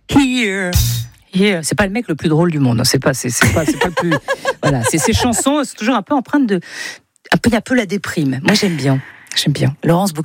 Here. C'est pas le mec le plus drôle du monde. C'est pas le plus. Voilà, ces chansons, c'est toujours un peu empreintes de, un peu la déprime. Moi, j'aime bien. Laurence Boccolini.